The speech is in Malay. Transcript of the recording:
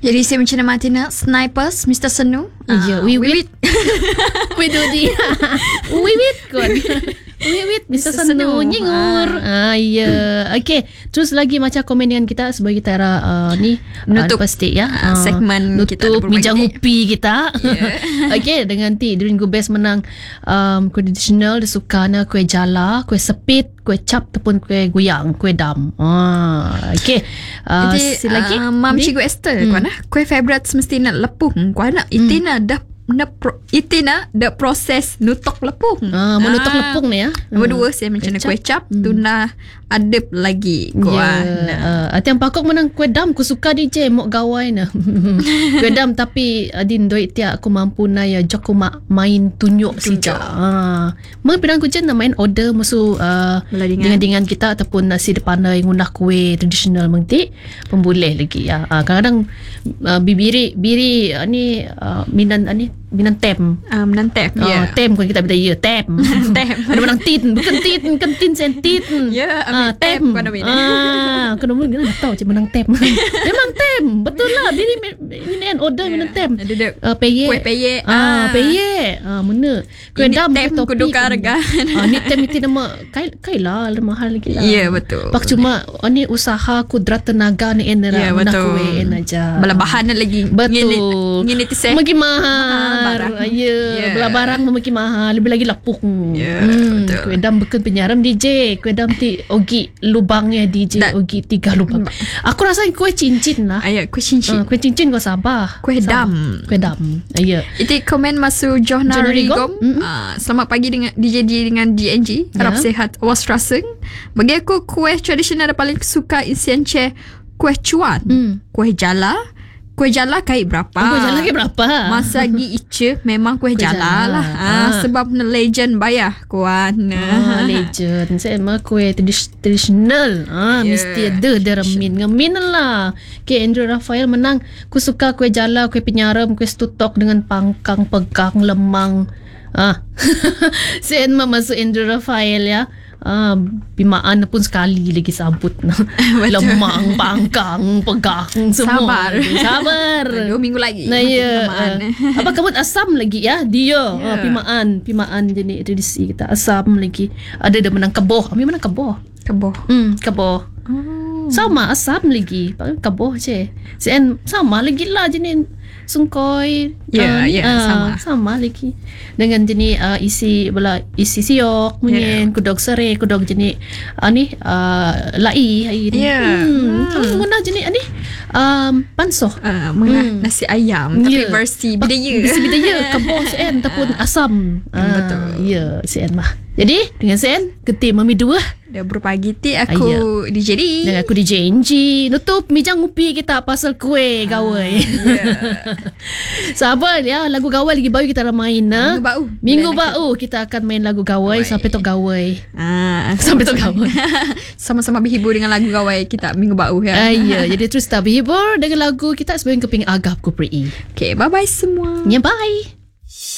Jadi saya macam Martina Snipers Mr. Senu. Ya, wiwit. Widudi. Wiwit kon. Wiwit Mr. Senu nyingur. Ya. Okey, terus lagi macam komen dengan kita sebagai kita ni menutup pasti ya. Segmen kita nutup mijang upi kita. Okey, dengan During Go Best menang kuih tradisional dia suka na kuih jala, kuih sepit, kuih cap ataupun kuih guyang, kuih dam. Okey. Jadi lagi Mam Cikgu Esther kuana kuih favorite semestinya lepuh kuana itina dah itina the proses nutuk lepung. Menutuk lepung ni ya. Nombor 2 saya macam kuih cap tuna adep lagi kuan. Atiang pakok menang kuih dam aku suka DJ mok gawai na. Kuih dam tapi adin doi tiak aku mampu na ya jok aku main tunjuk sija. Mang pirang ku jen main order musu dengan kita ataupun nasi depan yang ngundah kuih tradisional mengti pemboleh lagi ya. Kadang-kadang biri ni minan tem. Minan tem. Tem kan kita beda ya tem. Tem. Ada menang tin, bukan tin sentit. Ya, tem pada mina. Kena mungkin nak tahu cik menang tem. Memang tem, betul lah. Bini minan order minan tem. Peye. Kuih peye. Peye. Mana? Kuih dam tem kudu harga. Ni tem itu nama kailah mahal lagi lah. Ya, betul. Pak cuma ni usaha kudrat tenaga ni enera. Ya, betul. Kuih aja. Bala bahan lagi. Betul. Ngini tiseh. Makin mahal. Barang. Bela barang makin mahal. Lebih lagi lapuk. Betul. Kuih dam bukan penyaram DJ. Kuih dam ti ogi lubangnya DJ. Ogi 3 lubang. Aku rasa kuih cincin lah. Kuih cincin. Kuih cincin kau Sabah. Kuih dam. Kuih dam. Itu komen masuk Johna Rigom. Selamat pagi dengan DJ dengan DNG. Harap sehat. Awas raseng. Bagi aku kuih tradisional yang paling suka isian kuih cuan. Kuih jala. Kuih jala kait berapa? Kuih jala kait berapa? Masa gi ice memang kuih jala lah. Sebab legend bayar kuan. Legend. Saya mah kuih tradisional. Mesti ada remin lah. Okay, Andrew Raphael menang. Aku suka kuih jala, kuih penyaram, kuih stutok dengan pangkang, pegang, lemang. Saya mah masuk Andrew Raphael ya. Bimaan pun sekali lagi sambut. Lemang, pangkang, pegang semua. Sabar 2 minggu lagi. Nah ya. Apa kamu asam lagi ya? Dia pimaan jenis tradisi kita asam lagi. Ada menang keboh. Kami menang keboh. Keboh. Sama asam lagi. Keboh je. Sen sama lagi lah jenis sungkoi. Sama lagi. Dengan jenis isi siok, kudok serai, kudok jenis lai. Guna jenis pansoh. Nasi ayam tapi versi bidaya. Keboh sen ataupun asam. Betul. Ya, sen mah. Jadi dengan sen Geti Mami 2 dah berpagi ti aku DJ D dan aku DJ NG nutup mijang upi kita pasal kuih gawai. Sabar ya, lagu gawai lagi baru kita dah main. Minggu bau kita akan main lagu gawai sampai tok gawai. Sampai tok gawai. Sama-sama berhibur dengan lagu gawai kita minggu bau ya. Ya, jadi terus kita berhibur dengan lagu kita sebagai keping agap ku pri. Okay, bye-bye semua. Ya, bye.